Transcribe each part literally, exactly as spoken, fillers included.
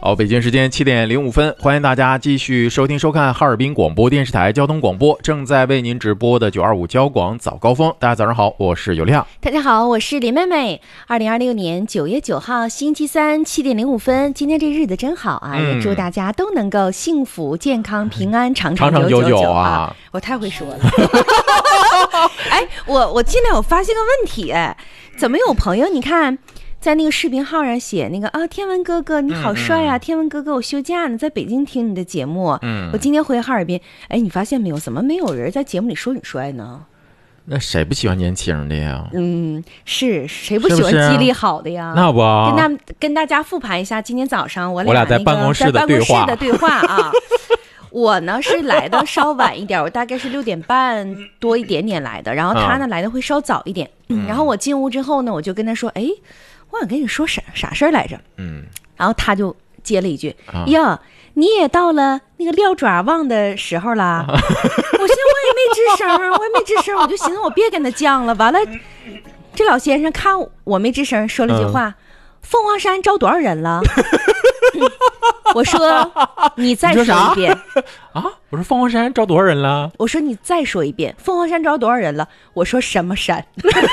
好，北京时间七点零五分，欢迎大家继续收听收看哈尔滨广播电视台交通广播，正在为您直播的九二五交广早高峰。大家早上好，我是尤亮。 大家好，我是林妹妹。二零二六年九月九号星期三七点零五分，今天这日子真好啊！嗯、也祝大家都能够幸福、健康、平安、长长久久久啊！ 啊我太会说了。哎，我我进来我发现个问题，哎，怎么有朋友你看？在那个视频号上写那个啊，天文哥哥你好帅啊！嗯嗯天文哥哥，我休假呢，在北京听你的节目。嗯，我今天回哈尔滨。哎，你发现没有？怎么没有人在节目里说你帅呢？ 那谁不喜欢年轻的呀？ 嗯，是谁不喜欢记忆力好的呀？ 是是那不跟大跟大家复盘一下，今天早上我俩、 那个、我俩在办公室的对话， 在办公室的对话啊。我呢是来的稍晚一点，我大概是六点半多一点点来的，然后他呢、嗯、来的会稍早一点。嗯，然后我进屋之后呢，我就跟他说，哎。我想跟你说啥啥事儿来着？嗯，然后他就接了一句：“啊、呀，你也到了那个撂爪忘的时候了。”我现在我也没吱声，我也没吱声，我就寻思我别跟他犟了。完了，这老先生看我没吱声，说了句话：“嗯、凤凰山招多少人了？”嗯、我说：“你再说一遍啊！”我说：“凤凰山招多少人了？” 我说：“你再说一遍，凤凰山招多少人了？”我说：“什么山？”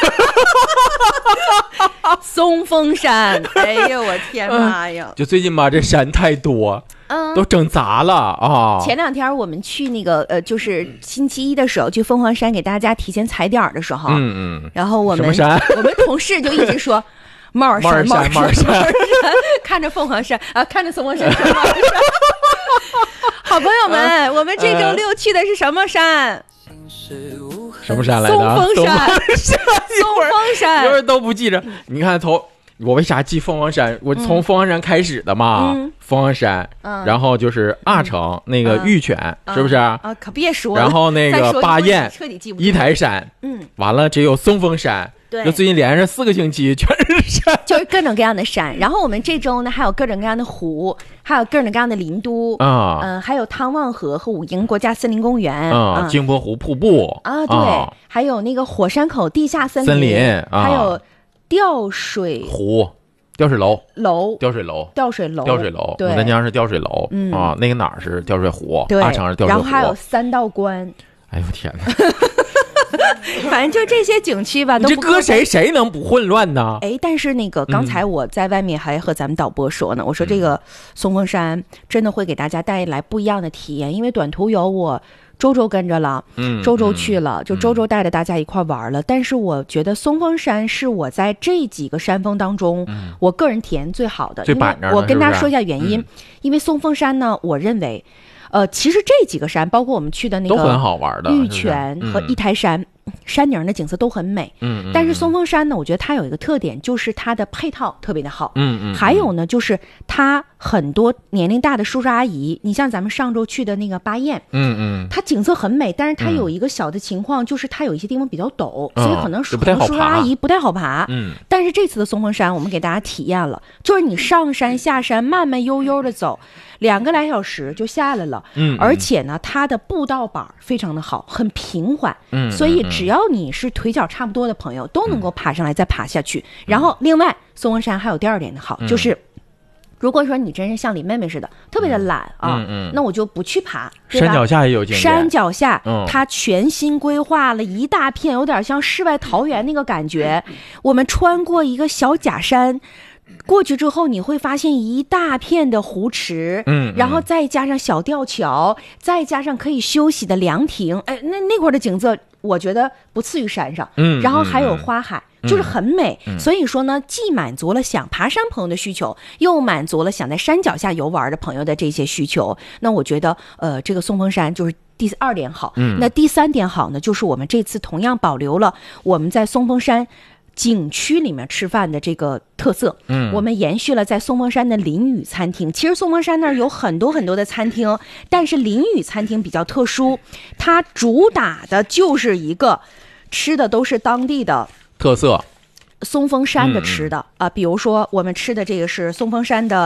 松峰山。哎呦我天妈呀、嗯！ 就最近吧，这山太多，嗯，都整砸了啊！ 前两天我们去那个呃，就是星期一的时候去凤凰山给大家提前踩点的时候，嗯嗯，然后我们我们同事就一直说帽儿山帽儿山帽儿山，看着凤凰山啊，看着松峰山，山好朋友们、嗯，我们这周六去的是什么山？ 什么山来的？ 松峰山，松峰山， 一会儿都不记着。你看，从我为啥记凤凰山？我从凤凰山开始的嘛，嗯、凤凰山、嗯，然后就是阿城、嗯、那个玉泉、嗯，是不是？啊， 可别说了。 然后那个巴彦、一台山，嗯，完了只有松峰山。 对， 就最近连着四个星期全是山， 就是各种各样的山。然后我们这周呢，还有各种各样的湖，还有各种各样的林都啊，嗯、呃，还有汤旺河和武营国家森林公园啊，嗯、京波湖瀑布啊，对、啊，还有那个火山口地下森林， 森林啊、 还有吊水湖。吊水楼， 楼吊水楼， 吊水楼， 吊水楼，牡丹江是吊水楼、嗯、啊，那个哪儿是吊水湖，阿城是吊水湖， 然后还有三道关。 哎呦天哪！ 反正就这些景区吧，都这搁谁谁能不混乱呢？ 哎，但是那个刚才我在外面还和咱们导播说呢，嗯、我说这个松峰山真的会给大家带来不一样的体验，因为短途游我。周周跟着了，嗯，周周去了，嗯、就周周带着大家一块玩了、嗯。但是我觉得松峰山是我在这几个山峰当中，嗯、我个人体验最好的。 最板正的， 我跟大家说一下原因， 嗯、 因为松峰山呢，我认为，呃，其实这几个山，包括我们去的那个都很好玩的， 玉泉和一台山。嗯山顶的景色都很美，嗯，嗯但是松峰山呢，我觉得它有一个特点，就是它的配套特别的好，嗯嗯，还有呢，就是它很多年龄大的叔叔阿姨，你像咱们上周去的那个巴彦，嗯嗯，它景色很美，但是它有一个小的情况，嗯、就是它有一些地方比较陡，嗯、所以可能叔叔阿姨不太好爬，嗯，但是这次的松峰山，我们给大家体验了，就是你上山下山慢慢悠悠的走。两个来小时就下来了，嗯，而且呢，它的步道板非常的好，很平缓，嗯，所以只要你是腿脚差不多的朋友，都能够爬上来再爬下去。嗯、然后，另外松峰山还有第二点的好，嗯、就是如果说你真是像李妹妹似的，特别的懒啊，嗯嗯，那我就不去爬，对吧？ 山脚下也有景点， 山脚下，嗯，它全新规划了一大片，有点像世外桃源那个感觉。我们穿过一个小假山。过去之后你会发现一大片的湖池，嗯，然后再加上小吊桥，再加上可以休息的凉亭，哎，那那块的景色我觉得不次于山上，嗯，然后还有花海，嗯、就是很美、嗯。所以说呢，既满足了想爬山朋友的需求，又满足了想在山脚下游玩的朋友的这些需求。那我觉得，呃，这个松峰山就是第二点好，嗯，那第三点好呢，就是我们这次同样保留了我们在松峰山。景区里面吃饭的这个特色，嗯，我们延续了在松峰山的林雨餐厅。其实松峰山那儿有很多很多的餐厅，但是林雨餐厅比较特殊，它主打的就是一个吃的都是当地的特色， 松峰山的吃的啊、嗯呃，比如说我们吃的这个是松峰山的。